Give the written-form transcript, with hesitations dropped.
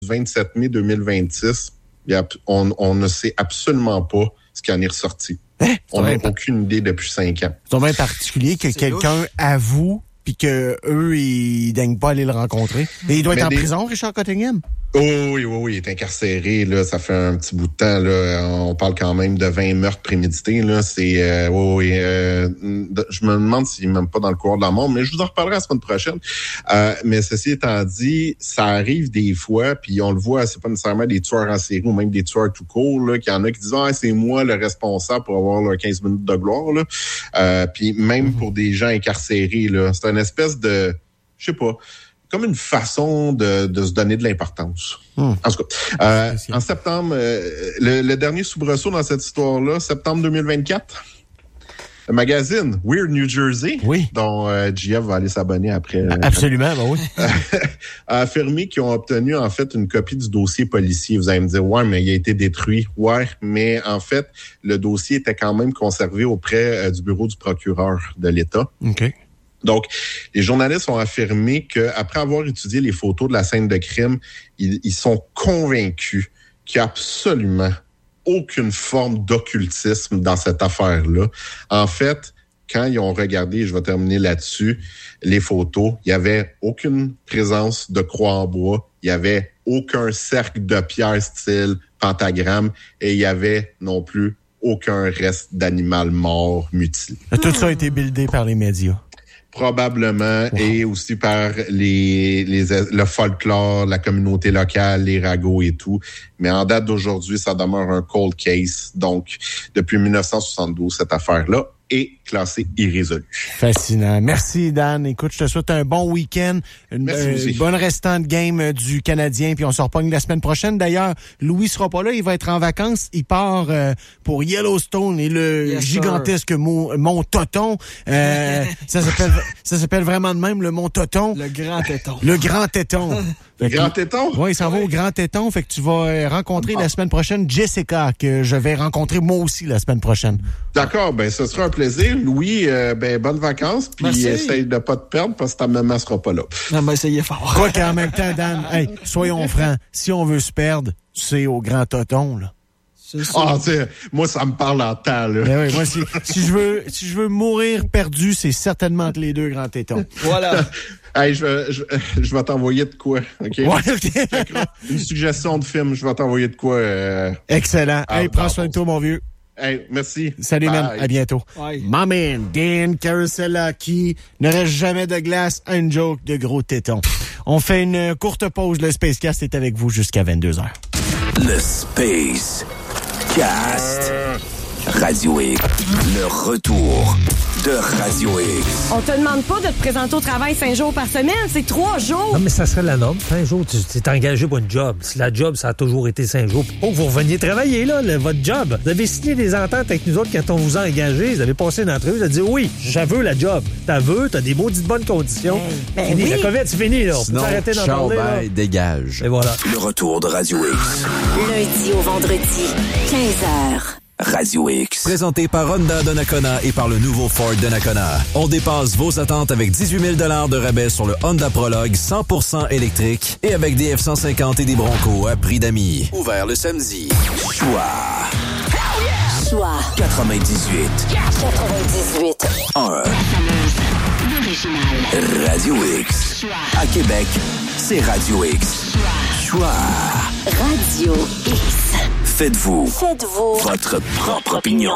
27 mai 2026, on ne sait absolument pas ce qui en est ressorti. On n'a aucune idée depuis 5 ans. C'est bien particulier que quelqu'un avoue puis que eux ils daignent pas aller le rencontrer. Et il doit être en prison, Richard Cottingham? Oui, il est incarcéré, là, ça fait un petit bout de temps, là. On parle quand même de 20 meurtres prémédités, là. C'est, je me demande s'il est même pas dans le couloir de la mort, mais je vous en reparlerai la semaine prochaine. Mais ceci étant dit, ça arrive des fois, puis on le voit, c'est pas nécessairement des tueurs en série ou même des tueurs tout court, là, qu'il y en a qui disent, c'est moi le responsable pour avoir leurs 15 minutes de gloire, là. Puis même pour des gens incarcérés, là, c'est une espèce de, je sais pas, comme une façon de se donner de l'importance. En tout cas, en septembre, le dernier soubresaut dans cette histoire-là, septembre 2024, le magazine Weird New Jersey, dont GF va aller s'abonner après. Absolument, oui. A affirmé qu'ils ont obtenu en fait une copie du dossier policier. Vous allez me dire, mais il a été détruit. Mais en fait, le dossier était quand même conservé auprès du bureau du procureur de l'État. OK. Donc, les journalistes ont affirmé qu'après avoir étudié les photos de la scène de crime, ils sont convaincus qu'il n'y a absolument aucune forme d'occultisme dans cette affaire-là. En fait, quand ils ont regardé, je vais terminer là-dessus, les photos, il n'y avait aucune présence de croix en bois, il n'y avait aucun cercle de pierre style pentagramme et il n'y avait non plus aucun reste d'animal mort mutilé. Tout ça a été buildé par les médias. Probablement, et aussi par le folklore, la communauté locale, les ragots et tout. Mais en date d'aujourd'hui, ça demeure un cold case. Donc, depuis 1972, cette affaire-là est classée irrésolue. Fascinant. Merci, Dan. Écoute, je te souhaite un bon week-end, une bonne restante game du Canadien, puis on se repogne la semaine prochaine. D'ailleurs, Louis sera pas là, il va être en vacances. Il part pour Yellowstone et le gigantesque Mont Toton. Ça s'appelle vraiment de même, le Mont Toton. Le Grand Téton. Le Grand Téton. Le Grand Téton? Oui, il s'en va au Grand Téton. Fait que tu vas rencontrer la semaine prochaine Jessica, que je vais rencontrer moi aussi la semaine prochaine. D'accord, ce sera un plaisir. Louis, bonnes vacances, puis essaye de pas te perdre parce que ta maman sera pas là. On va essayer fort. Quoi qu'en même temps, Dan, soyons francs, si on veut se perdre, c'est au Grand Toton, là. Moi, ça me parle en temps, là. Ben oui, moi, si je veux mourir perdu, c'est certainement entre les deux Grands Tétons. Voilà. Hey, je vais t'envoyer de quoi, OK? Ouais, OK. Une suggestion de film, je vais t'envoyer de quoi. Excellent. Prends soin de toi, mon vieux. Hey, merci. Salut, man. À bientôt. Bye. My man, Dan Carosella, qui ne reste jamais de glace à une joke de gros tétons. On fait une courte pause. Le Spacecast est avec vous jusqu'à 22h. Le Space Cast. Radio X. Le retour de Radio X. On te demande pas de te présenter au travail 5 jours par semaine, c'est 3 jours. Non, mais ça serait la norme. 5 jours, tu t'es engagé pour une job. Si la job, ça a toujours été 5 jours. Pour que vous reveniez travailler, là, votre job. Vous avez signé des ententes avec nous autres quand on vous a engagé. Vous avez passé une entrevue, vous avez dit oui, j'avoue la job. T'as des maudites bonnes conditions. Oui. La COVID, c'est fini, là. On peut arrêter d'en parler, là. Dégage. Et voilà. Le retour de Radio X. Lundi au vendredi, 15h. Radio X. Présenté par Honda Donnacona et par le nouveau Ford Donnacona. On dépasse vos attentes avec 18 000 $ de rabais sur le Honda Prologue 100% électrique et avec des F-150 et des Broncos à prix d'amis. Ouvert le samedi. Choix 98. 1. Radio X. À Québec, c'est Radio X. Choix. Radio X. Faites-vous Faites-vous votre propre opinion.